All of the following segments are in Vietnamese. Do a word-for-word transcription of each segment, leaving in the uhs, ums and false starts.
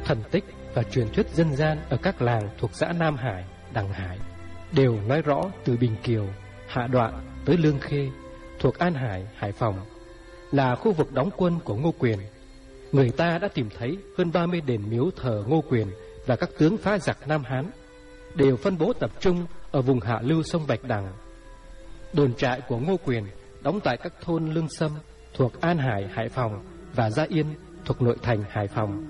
thần tích và truyền thuyết dân gian ở các làng thuộc xã Nam Hải, Đằng Hải đều nói rõ từ Bình Kiều, Hạ Đoạn tới Lương Khê thuộc An Hải, Hải Phòng là khu vực đóng quân của Ngô Quyền. Người ta đã tìm thấy hơn ba mươi đền miếu thờ Ngô Quyền và các tướng phá giặc Nam Hán, đều phân bố tập trung ở vùng hạ lưu sông Bạch Đằng. Đồn trại của Ngô Quyền đóng tại các thôn Lương Sâm thuộc An Hải, Hải Phòng và Gia Yên thuộc nội thành Hải Phòng.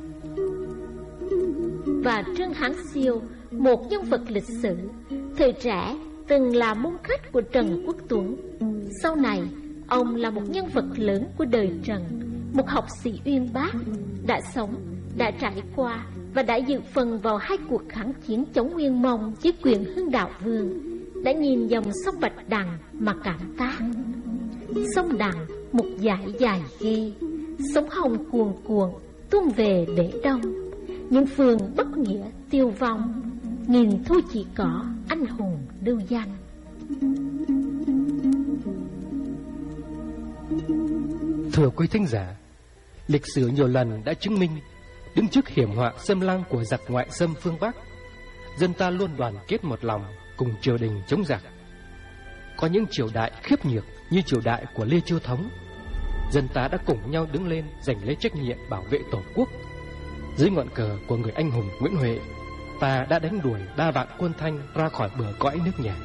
Và Trương Hán Siêu, một nhân vật lịch sử, thời trẻ từng là môn khách của Trần Quốc Tuấn. Sau này, ông là một nhân vật lớn của đời Trần, một học sĩ uyên bác, đã sống, đã trải qua và đã dự phần vào hai cuộc kháng chiến chống Nguyên Mông với quyền Hưng Đạo Vương, đã nhìn dòng sông Bạch Đằng mà cảm tác. Sông Đằng một dải dài ghê, sóng hồng cuồn cuộn tuôn về Bể Đông. Những phường bất nghĩa tiêu vong, nghìn thu chỉ có anh hùng lưu danh. Thưa quý thính giả, lịch sử nhiều lần đã chứng minh, đứng trước hiểm họa xâm lăng của giặc ngoại xâm phương Bắc, dân ta luôn đoàn kết một lòng cùng triều đình chống giặc. Có những triều đại khiếp nhược như triều đại của Lê Chiêu Thống, dân ta đã cùng nhau đứng lên giành lấy trách nhiệm bảo vệ Tổ quốc. Dưới ngọn cờ của người anh hùng Nguyễn Huệ, ta đã đánh đuổi đa vạn quân Thanh ra khỏi bờ cõi nước nhà.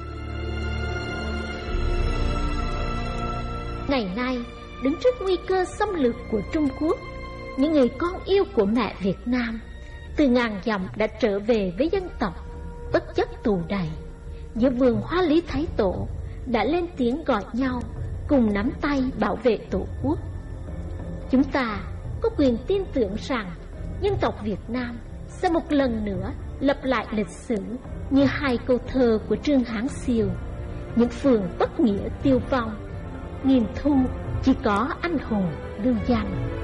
Ngày nay, đứng trước nguy cơ xâm lược của Trung Quốc, những người con yêu của mẹ Việt Nam từ ngàn dặm đã trở về với dân tộc, bất chấp tù đày. Giữa vườn hoa Lý Thái Tổ đã lên tiếng gọi nhau cùng nắm tay bảo vệ Tổ quốc. Chúng ta có quyền tin tưởng rằng dân tộc Việt Nam sẽ một lần nữa lập lại lịch sử như hai câu thơ của Trương Hán Siêu: những phường bất nghĩa tiêu vong, nghìn thu chỉ có anh hùng lưu danh.